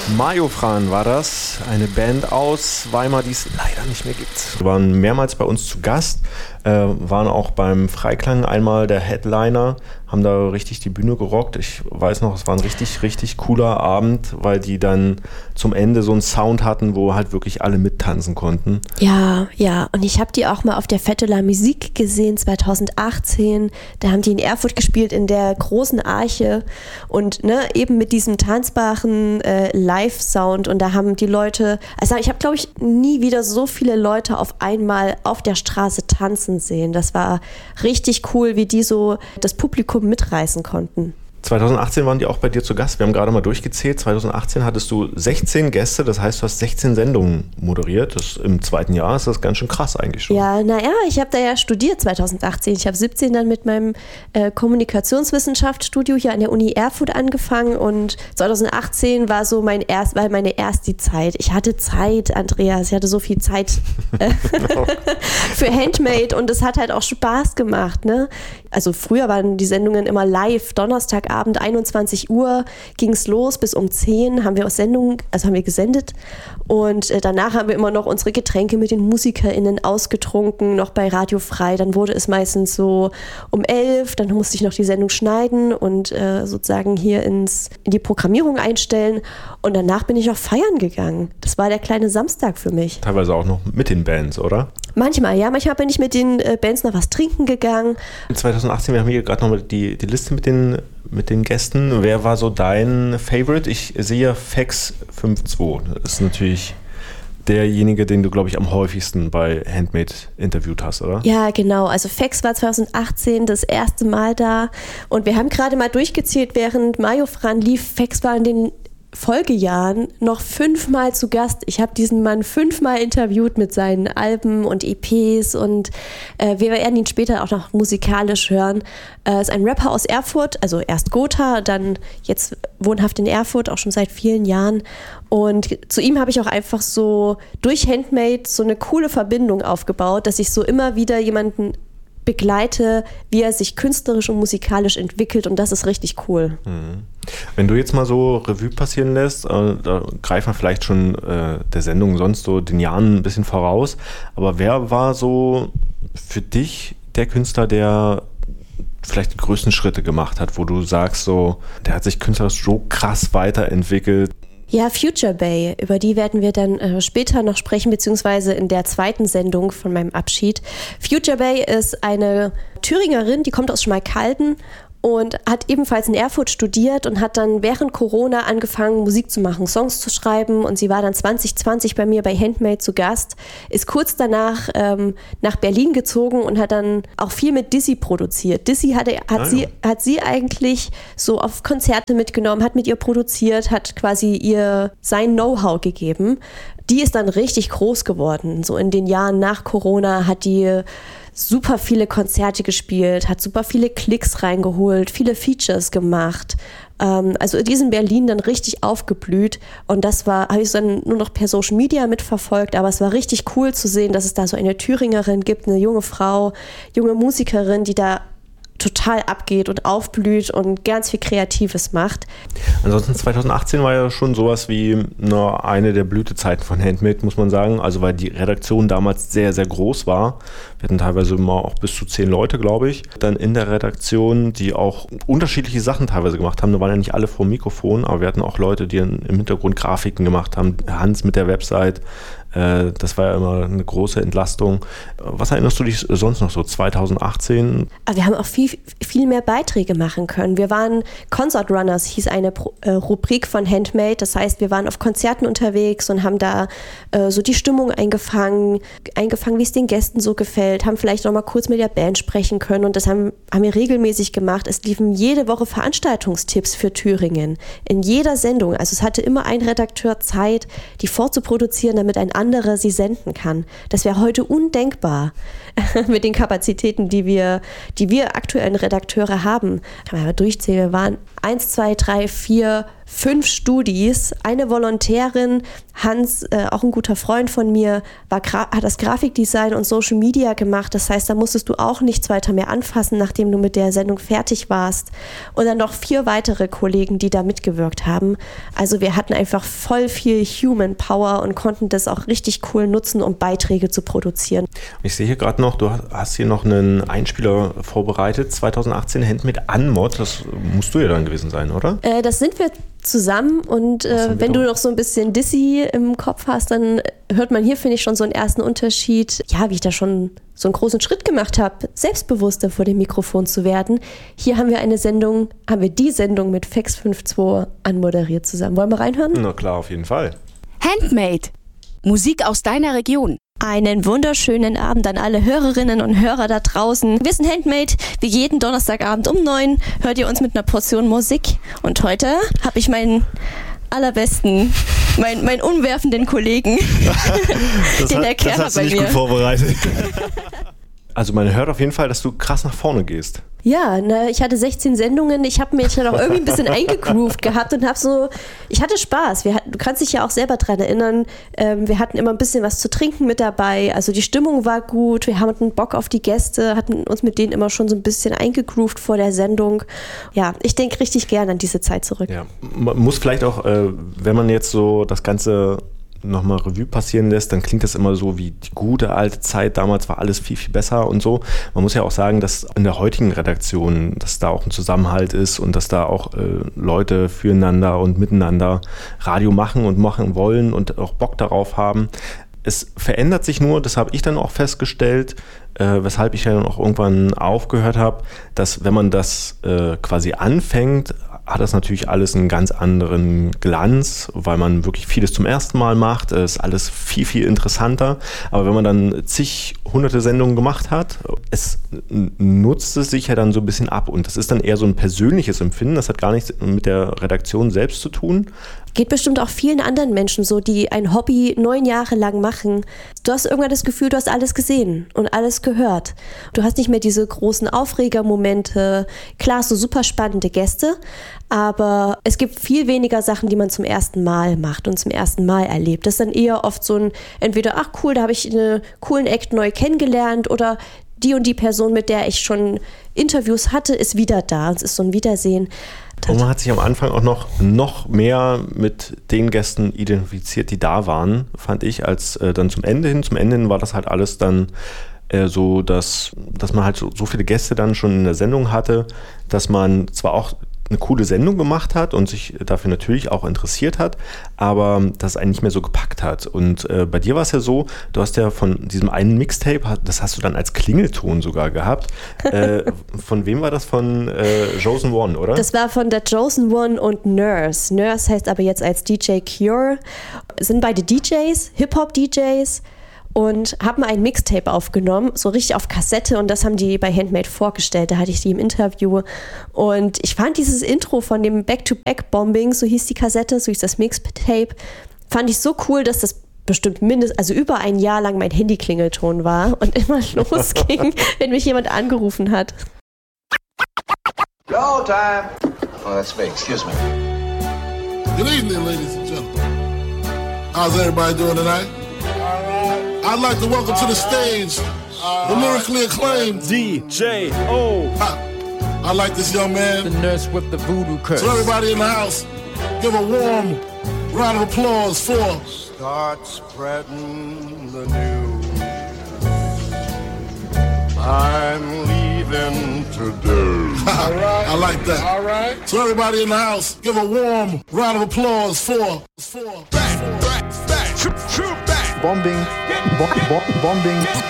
Majofran war das, eine Band aus Weimar, die es leider nicht mehr gibt. Wir waren mehrmals bei uns zu Gast, waren auch beim Freiklang einmal der Headliner, haben da richtig die Bühne gerockt. Ich weiß noch, es war ein richtig, richtig cooler Abend, weil die dann zum Ende so einen Sound hatten, wo halt wirklich alle mittanzen konnten. Ja, und ich habe die auch mal auf der Fête de la Musique gesehen, 2018. Da haben die in Erfurt gespielt, in der großen Arche und eben mit diesem tanzbaren Live-Sound. Und da haben die Leute, also ich habe, glaube ich, nie wieder so viele Leute auf einmal auf der Straße tanzen sehen. Das war richtig cool, wie die so das Publikum mitreißen konnten. 2018 waren die auch bei dir zu Gast. Wir haben gerade mal durchgezählt. 2018 hattest du 16 Gäste, das heißt, du hast 16 Sendungen moderiert. Im zweiten Jahr ist das ganz schön krass eigentlich schon. Ja, ich habe da ja studiert 2018. Ich habe 17 dann mit meinem Kommunikationswissenschaftsstudio hier an der Uni Erfurt angefangen und 2018 war so meine erste Zeit. Ich hatte Zeit, Andreas. Ich hatte so viel Zeit für Handmade und es hat halt auch Spaß gemacht, ne? Also früher waren die Sendungen immer live, Donnerstagabend 21 Uhr ging es los, bis um 10 haben wir gesendet und danach haben wir immer noch unsere Getränke mit den MusikerInnen ausgetrunken, noch bei Radio Frei, dann wurde es meistens so um 11, dann musste ich noch die Sendung schneiden und sozusagen hier in die Programmierung einstellen und danach bin ich auch feiern gegangen. Das war der kleine Samstag für mich. Teilweise auch noch mit den Bands, oder? Manchmal bin ich mit den Bands noch was trinken gegangen. 2018, wir haben hier gerade noch die Liste mit den Gästen. Wer war so dein Favorite? Ich sehe Fex 5.2. Das ist natürlich derjenige, den du, glaube ich, am häufigsten bei Handmade interviewt hast, oder? Ja, genau. Also Fex war 2018 das erste Mal da. Und wir haben gerade mal durchgezählt, während Majofran lief, Fex war in den Folgejahren noch 5-mal zu Gast. Ich habe diesen Mann 5-mal interviewt mit seinen Alben und EPs und wir werden ihn später auch noch musikalisch hören. Ist ein Rapper aus Erfurt, also erst Gotha, dann jetzt wohnhaft in Erfurt, auch schon seit vielen Jahren. Und zu ihm habe ich auch einfach so durch Handmade so eine coole Verbindung aufgebaut, dass ich so immer wieder jemanden begleite, wie er sich künstlerisch und musikalisch entwickelt und das ist richtig cool. Wenn du jetzt mal so Revue passieren lässt, da greift man vielleicht schon der Sendung sonst so den Jahren ein bisschen voraus, aber wer war so für dich der Künstler, der vielleicht die größten Schritte gemacht hat, wo du sagst so, der hat sich künstlerisch so krass weiterentwickelt? Ja, Future Bay, über die werden wir dann später noch sprechen, beziehungsweise in der zweiten Sendung von meinem Abschied. Future Bay ist eine Thüringerin, die kommt aus Schmalkalden und hat ebenfalls in Erfurt studiert und hat dann während Corona angefangen, Musik zu machen, Songs zu schreiben und sie war dann 2020 bei mir bei Handmade zu Gast, ist kurz danach nach Berlin gezogen und hat dann auch viel mit Dizzy produziert. Dizzy hat sie eigentlich so auf Konzerte mitgenommen, hat mit ihr produziert, hat quasi ihr sein Know-how gegeben. Die ist dann richtig groß geworden. So in den Jahren nach Corona hat die super viele Konzerte gespielt, hat super viele Klicks reingeholt, viele Features gemacht. Also die ist in Berlin dann richtig aufgeblüht und habe ich dann nur noch per Social Media mitverfolgt, aber es war richtig cool zu sehen, dass es da so eine Thüringerin gibt, eine junge Frau, junge Musikerin, die da total abgeht und aufblüht und ganz viel Kreatives macht. Ansonsten 2018 war ja schon sowas wie eine der Blütezeiten von Handmade, muss man sagen. Also weil die Redaktion damals sehr, sehr groß war. Wir hatten teilweise immer auch bis zu 10 Leute, glaube ich. Dann in der Redaktion, die auch unterschiedliche Sachen teilweise gemacht haben. Da waren ja nicht alle vor dem Mikrofon, aber wir hatten auch Leute, die im Hintergrund Grafiken gemacht haben. Hans mit der Website. Das war ja immer eine große Entlastung. Was erinnerst du dich sonst noch so 2018? Wir haben auch viel mehr Beiträge machen können. Wir waren Concert Runners, hieß eine Rubrik von Handmade. Das heißt, wir waren auf Konzerten unterwegs und haben da so die Stimmung eingefangen, wie es den Gästen so gefällt, haben vielleicht noch mal kurz mit der Band sprechen können und das haben wir regelmäßig gemacht. Es liefen jede Woche Veranstaltungstipps für Thüringen in jeder Sendung. Also es hatte immer ein Redakteur Zeit, die vorzuproduzieren, damit ein anderer sie senden kann. Das wäre heute undenkbar mit den Kapazitäten, die wir aktuellen Redakteure haben. Kann man aber durchzählen, wir waren 1, 2, 3, 4, 5 Studis, eine Volontärin, Hans, auch ein guter Freund von mir, hat das Grafikdesign und Social Media gemacht. Das heißt, da musstest du auch nichts weiter mehr anfassen, nachdem du mit der Sendung fertig warst. Und dann noch 4 weitere Kollegen, die da mitgewirkt haben. Also wir hatten einfach voll viel Human Power und konnten das auch richtig cool nutzen, um Beiträge zu produzieren. Ich sehe hier gerade noch, du hast hier noch einen Einspieler vorbereitet, 2018 Handmade Unmod. Das musst du ja dann gewesen sein, oder? Das sind wir zusammen und wenn du noch so ein bisschen Dizzy im Kopf hast, dann hört man hier, finde ich, schon so einen ersten Unterschied, ja, wie ich da schon so einen großen Schritt gemacht habe, selbstbewusster vor dem Mikrofon zu werden. Hier haben wir die Sendung mit Fex52 anmoderiert zusammen. Wollen wir reinhören? Na klar, auf jeden Fall. Handmade. Musik aus deiner Region. Einen wunderschönen Abend an alle Hörerinnen und Hörer da draußen. Wir sind Handmade, wie jeden Donnerstagabend um 9 hört ihr uns mit einer Portion Musik. Und heute habe ich meinen allerbesten, meinen unwerfenden Kollegen, den Herr Kerr bei mir. Das hast du nicht gut vorbereitet. Also man hört auf jeden Fall, dass du krass nach vorne gehst. Ja, ich hatte 16 Sendungen, ich habe mich dann auch irgendwie ein bisschen eingegroovt gehabt und ich hatte Spaß. Du kannst dich ja auch selber dran erinnern, wir hatten immer ein bisschen was zu trinken mit dabei, also die Stimmung war gut, wir hatten Bock auf die Gäste, hatten uns mit denen immer schon so ein bisschen eingegroovt vor der Sendung. Ja, ich denke richtig gern an diese Zeit zurück. Ja, man muss vielleicht auch, wenn man jetzt so das Ganze nochmal Revue passieren lässt, dann klingt das immer so wie die gute alte Zeit. Damals war alles viel, viel besser und so. Man muss ja auch sagen, dass in der heutigen Redaktion, dass da auch ein Zusammenhalt ist und dass da auch Leute füreinander und miteinander Radio machen und machen wollen und auch Bock darauf haben. Es verändert sich nur, das habe ich dann auch festgestellt, weshalb ich ja dann auch irgendwann aufgehört habe, dass wenn man das quasi anfängt, hat das natürlich alles einen ganz anderen Glanz, weil man wirklich vieles zum ersten Mal macht. Es ist alles viel, viel interessanter. Aber wenn man dann hunderte Sendungen gemacht hat, es nutzt es sich ja dann so ein bisschen ab. Und das ist dann eher so ein persönliches Empfinden. Das hat gar nichts mit der Redaktion selbst zu tun. Geht bestimmt auch vielen anderen Menschen so, die ein Hobby 9 Jahre lang machen. Du hast irgendwann das Gefühl, du hast alles gesehen und alles gehört. Du hast nicht mehr diese großen Aufregermomente. Klar, so super spannende Gäste, aber es gibt viel weniger Sachen, die man zum ersten Mal macht und zum ersten Mal erlebt. Das ist dann eher oft so ein, entweder, ach cool, da habe ich einen coolen Act neu kennengelernt oder die und die Person, mit der ich schon Interviews hatte, ist wieder da. Es ist so ein Wiedersehen. Und man hat sich am Anfang auch noch mehr mit den Gästen identifiziert, die da waren, fand ich, als dann zum Ende hin. Zum Ende hin war das halt alles dann so, dass man halt so viele Gäste dann schon in der Sendung hatte, dass man zwar auch eine coole Sendung gemacht hat und sich dafür natürlich auch interessiert hat, aber das einen nicht mehr so gepackt hat. Und bei dir war es ja so, du hast ja von diesem einen Mixtape, das hast du dann als Klingelton sogar gehabt. Von wem war das? Von Chosen One, oder? Das war von der Chosen One und Nurse. Nurse heißt aber jetzt als DJ Cure. Es sind beide DJs, Hip-Hop-DJs. Und haben ein Mixtape aufgenommen, so richtig auf Kassette, und das haben die bei Handmade vorgestellt. Da hatte ich die im Interview und ich fand dieses Intro von dem Back-to-Back-Bombing, so hieß die Kassette, so hieß das Mixtape, fand ich so cool, dass das bestimmt also über ein Jahr lang mein Handy-Klingelton war und immer losging, wenn mich jemand angerufen hat. Go time! Oh, that's me. Excuse me. Good evening, ladies and gentlemen. How's everybody doing tonight? I'd like to welcome to the stage the lyrically acclaimed DJ O. I like this young man. The nurse with the voodoo curse. So everybody in the house, give a warm round of applause for. Start spreading the news. I'm leaving today. I like that. All right. So everybody in the house, give a warm round of applause for. Back, shoot back. Bombing.